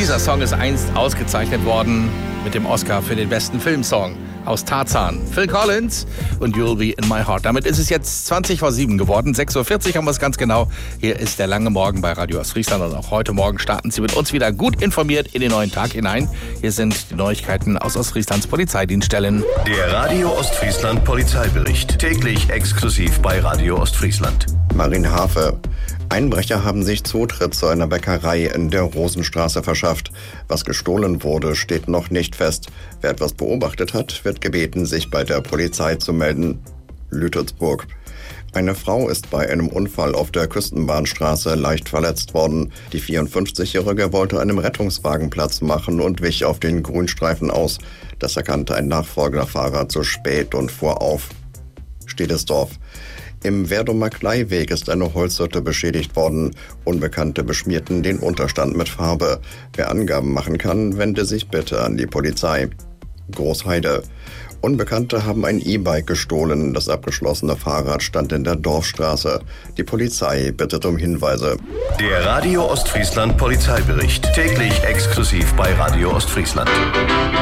Dieser Song ist einst ausgezeichnet worden mit dem Oscar für den besten Filmsong aus Tarzan. Phil Collins und You'll Be in My Heart. Damit ist es jetzt 20:07 geworden. 6:40 Uhr haben wir es ganz genau. Hier ist der lange Morgen bei Radio Ostfriesland und auch heute Morgen starten Sie mit uns wieder gut informiert in den neuen Tag hinein. Hier sind die Neuigkeiten aus Ostfrieslands Polizeidienststellen. Der Radio Ostfriesland Polizeibericht. Täglich exklusiv bei Radio Ostfriesland. Marienhafe. Einbrecher haben sich Zutritt zu einer Bäckerei in der Rosenstraße verschafft. Was gestohlen wurde, steht noch nicht fest. Wer etwas beobachtet hat, wird gebeten, sich bei der Polizei zu melden. Lütelsburg. Eine Frau ist bei einem Unfall auf der Küstenbahnstraße leicht verletzt worden. Die 54-Jährige wollte einem Rettungswagen Platz machen und wich auf den Grünstreifen aus. Das erkannte ein Nachfolgerfahrer zu spät und fuhr auf. Stedesdorf. Im Werdomer Kleiweg ist eine Holzhütte beschädigt worden. Unbekannte beschmierten den Unterstand mit Farbe. Wer Angaben machen kann, wende sich bitte an die Polizei. Großheide. Unbekannte haben ein E-Bike gestohlen. Das abgeschlossene Fahrrad stand in der Dorfstraße. Die Polizei bittet um Hinweise. Der Radio Ostfriesland Polizeibericht. Täglich exklusiv bei Radio Ostfriesland.